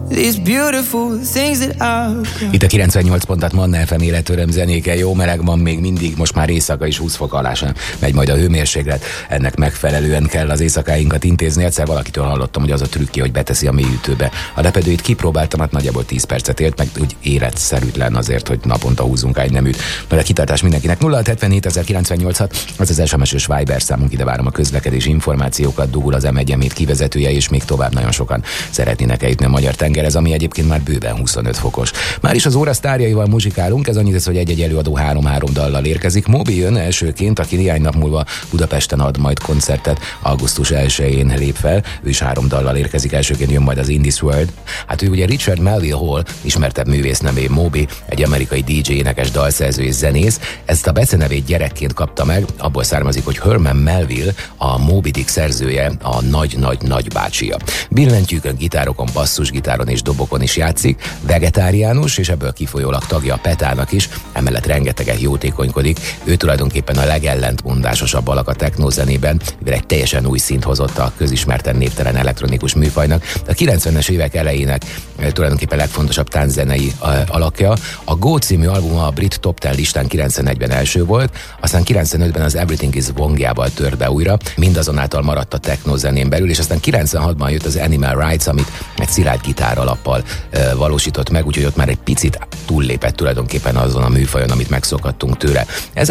these beautiful things that I've got. Itt a 98 pontat Manna FM életöröm zenéke, jó meleg van még mindig, most már éjszaka is 20 fok alá sem megy majd a hőmérséklet, ennek megfelelően kell az éjszakáinkat intézni. Egyszer valakitől hallottam, hogy az a trükkje, hogy beteszi a mélyütőbe a lepedőit, kipróbáltam, hát nagyjából 10 percet élt, meg úgy életszerűtlen azért, hogy naponta húzunk egy neműt. Mert a kitartás mindenkinek. 0677 az az SMS-ös Viber számunk, ide várom a közlekedési információkat. Dugul az M1 kivezetője, és még tovább nagyon sokan szeretnének eljutni a magyar tengerhez, ami egyébként már bőven 25 fokos. Már is az óra sztárjaival muzsikálunk, ez annyit tesz, hogy egy előadó 3-3 dallal érkezik. Moby jön elsőként, aki néhány nap múlva Budapesten ad majd koncertet, augusztus 1-én lép fel, ő is 3 dallal érkezik, elsőként jön majd az In This World. Hát ő ugye Richard Melville Hall, ismertebb művésznevé Moby, egy amerikai DJ, énekes, dalszerző és zenész. Ezt a becenevét gyerekként kapta meg, abból származik, hogy Herman Melville, a Moby Dick szerzője, a nagy bácsia. Billentyűkön, gitárokon, basszusgitáron és dobokon is játszik, vegetáriánus, és ebből kifolyólag tagja a Petának is, emellett rengeteget jótékonykodik. Ő tulajdonképpen a legellentmondásosabb alak a technózenében, mivel egy teljesen új szint hozott a közismerten névtelen elektronikus műfajnak. A 90-es évek elejének tulajdonképpen legfontosabb tánczenei alakja. A Go című albuma a brit Top 10 listán 91-ben első volt, aztán 95-ben az Everything is Wongjával tört be újra, mindazonáltal maradt a technózenén belül, és aztán 96-ban jött az Animal Rights, amit egy szilárd gitáralappal valósított meg, úgyhogy ott már egy picit túllépett tulajdonképpen azon a műfajon, amit megszokhattunk tőle.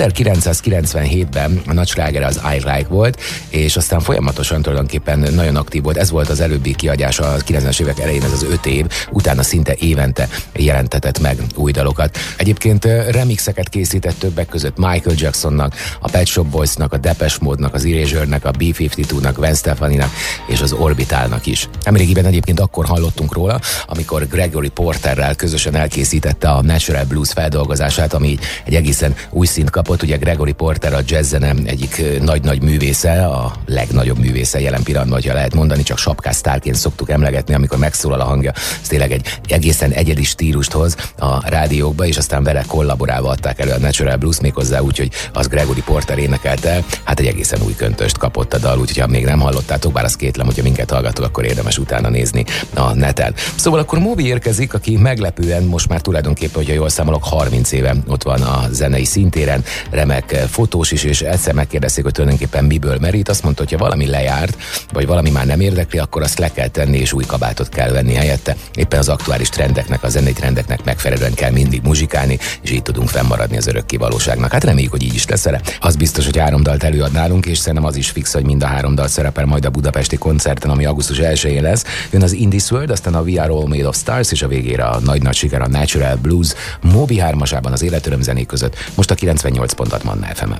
1997-ben a nagy sláger az I Like volt, és aztán folyamatosan tulajdonképpen nagyon aktív volt. Ez volt az előbbi kiadása a 90-es évek elején, ez az 5 év, utána szinte évente jelentetett meg új dalokat. Egyébként remixeket készített többek között Michael Jacksonnak, a Pet Shop Boysnak, a Depeche Mode-nak, az Erasure-nek, a B-52-nak, Gwen Stefaninak és az Orbitalnak is. Nemrégiben egyébként akkor hallottunk róla, amikor Gregory Porterrel közösen elkészítette a Natural Blues feldolgozását, ami egy egészen új szint kapott. Ugye Gregory Porter a jazz-zene egyik nagy művésze, a legnagyobb művésze jelen pillanatban, ha lehet mondani, csak sapkás sztárként szoktuk emlegetni, amikor megszólal a hangja. Ez tényleg egy egészen egyedi stílust hoz a rádiókba, és aztán vele kollaborálva adták elő a Natural Blues, méghozzá úgy, hogy az Gregory Porter énekelte, hát egy egészen új köntöst kapott a dal, úgyhogy ha még nem hallottátok, bár azt kétlem, hogyha minket hallgatok, akkor érdemes utána nézni a neten. Szóval akkor Moby érkezik, aki meglepően most már tulajdonképpen, hogyha jól számolok, 30 éve ott van a zenei szintéren, remek fotós is, és egyszer megkérdezték, hogy tulajdonképpen miből merít. Azt mondta, hogy ha valami lejárt, vagy valami már nem érdekli, akkor azt le kell tenni, és új kabátot kell venni helyette. Éppen az aktuális trendeknek, a zenei trendeknek megfelelően kell mindig muzsikálni, és így tudunk fennmaradni az örökké valóságnak. Hát reméljük, hogy így is lesz vele. Az biztos, hogy 3 dalt előad nálunk, és szerintem az is fix, hogy mind a 3 dal szerepel majd a budapesti koncerten, ami augusztus 1-én lesz. Jön az In This World, aztán a We Are All Made of Stars, és a végére a nagy siker, a Natural Blues. Moby 3-asában az életöröm zenék között, most a 98 pontot Manna FM-en.